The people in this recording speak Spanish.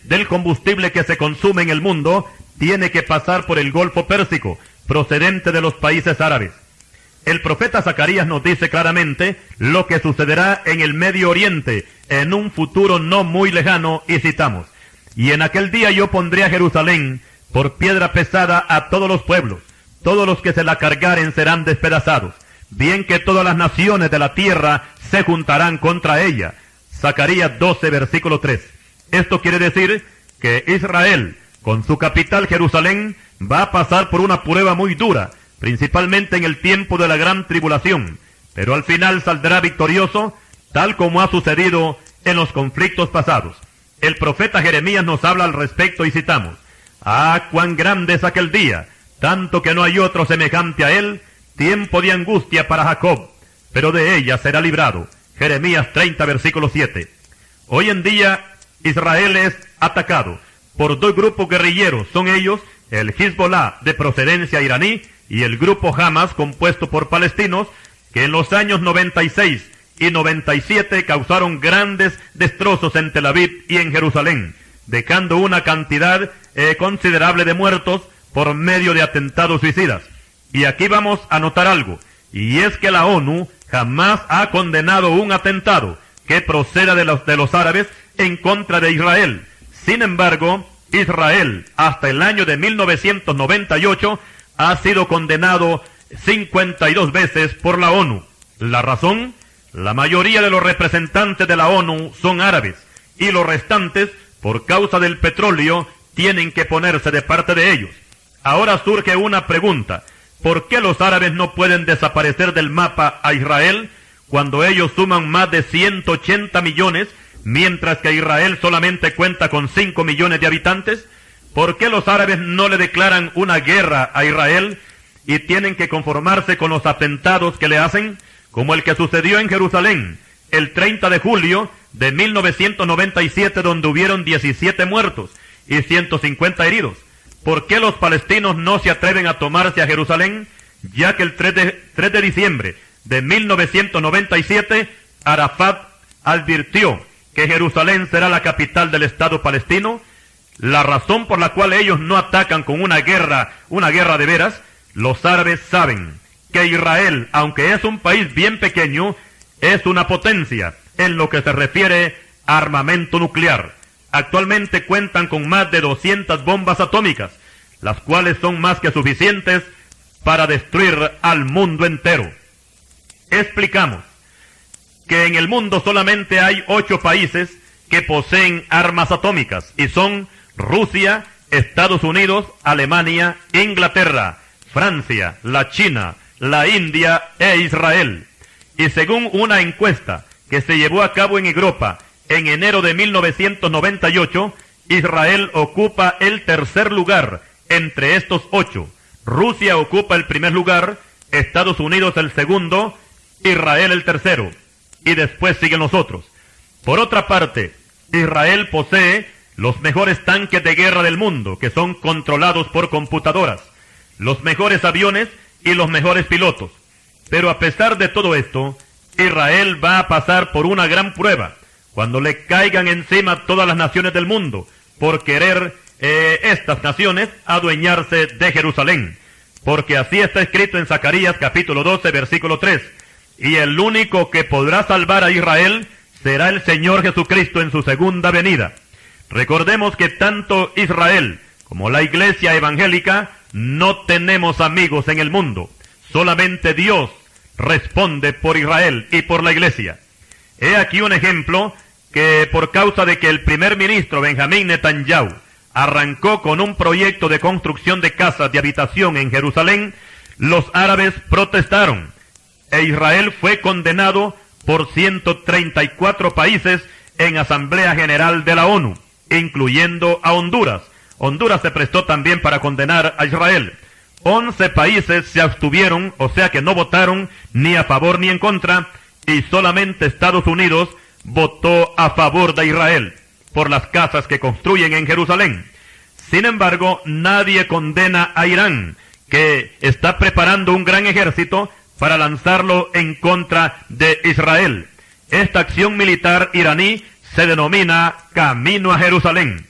del combustible que se consume en el mundo tiene que pasar por el Golfo Pérsico, procedente de los países árabes. El profeta Zacarías nos dice claramente lo que sucederá en el Medio Oriente en un futuro no muy lejano, y citamos: «Y en aquel día yo pondré a Jerusalén por piedra pesada a todos los pueblos, todos los que se la cargaren serán despedazados, bien que todas las naciones de la tierra se juntarán contra ella». Zacarías 12, versículo 3. Esto quiere decir que Israel, con su capital Jerusalén, va a pasar por una prueba muy dura, principalmente en el tiempo de la gran tribulación, pero al final saldrá victorioso, tal como ha sucedido en los conflictos pasados. El profeta Jeremías nos habla al respecto y citamos: «Ah, cuán grande es aquel día, tanto que no hay otro semejante a él, tiempo de angustia para Jacob, pero de ella será librado». Jeremías 30, versículo 7. Hoy en día Israel es atacado por dos grupos guerrilleros. Son ellos el Hezbollah, de procedencia iraní, y el grupo Hamas, compuesto por palestinos, que en los años 96 y 97 causaron grandes destrozos en Tel Aviv y en Jerusalén, dejando una cantidad considerable de muertos por medio de atentados suicidas. Y aquí vamos a notar algo, y es que la ONU jamás ha condenado un atentado que proceda de los árabes en contra de Israel. Sin embargo, Israel, hasta el año de 1998, ha sido condenado 52 veces por la ONU. ¿La razón? La mayoría de los representantes de la ONU son árabes, y los restantes, por causa del petróleo, tienen que ponerse de parte de ellos. Ahora surge una pregunta: ¿por qué los árabes no pueden desaparecer del mapa a Israel cuando ellos suman más de 180 millones, mientras que Israel solamente cuenta con 5 millones de habitantes? ¿Por qué los árabes no le declaran una guerra a Israel y tienen que conformarse con los atentados que le hacen, como el que sucedió en Jerusalén el 30 de julio de 1997, donde hubieron 17 muertos y 150 heridos? ¿Por qué los palestinos no se atreven a tomarse a Jerusalén, ya que el 3 de diciembre de 1997, Arafat advirtió que Jerusalén será la capital del Estado palestino? La razón por la cual ellos no atacan con una guerra de veras: los árabes saben que Israel, aunque es un país bien pequeño, es una potencia en lo que se refiere a armamento nuclear. Actualmente cuentan con más de 200 bombas atómicas, las cuales son más que suficientes para destruir al mundo entero. Explicamos que en el mundo solamente hay 8 países que poseen armas atómicas, y son Rusia, Estados Unidos, Alemania, Inglaterra, Francia, la China, la India e Israel. Y según una encuesta que se llevó a cabo en Europa en enero de 1998, Israel ocupa el tercer lugar entre estos 8. Rusia ocupa el primer lugar, Estados Unidos el segundo, Israel el tercero, y después siguen los otros. Por otra parte, Israel posee los mejores tanques de guerra del mundo, que son controlados por computadoras, los mejores aviones y los mejores pilotos. Pero a pesar de todo esto, Israel va a pasar por una gran prueba cuando le caigan encima todas las naciones del mundo por querer estas naciones adueñarse de Jerusalén. Porque así está escrito en Zacarías capítulo 12, versículo 3. Y el único que podrá salvar a Israel será el Señor Jesucristo en su segunda venida. Recordemos que tanto Israel como la iglesia evangélica no tenemos amigos en el mundo. Solamente Dios responde por Israel y por la iglesia. He aquí un ejemplo que, por causa de que el primer ministro Benjamín Netanyahu arrancó con un proyecto de construcción de casas de habitación en Jerusalén, los árabes protestaron, e Israel fue condenado por 134 países en Asamblea General de la ONU, incluyendo a Honduras. Honduras se prestó también para condenar a Israel. 11 países se abstuvieron, o sea que no votaron ni a favor ni en contra, y solamente Estados Unidos votó a favor de Israel por las casas que construyen en Jerusalén. Sin embargo, nadie condena a Irán, que está preparando un gran ejército para lanzarlo en contra de Israel. Esta acción militar iraní se denomina Camino a Jerusalén.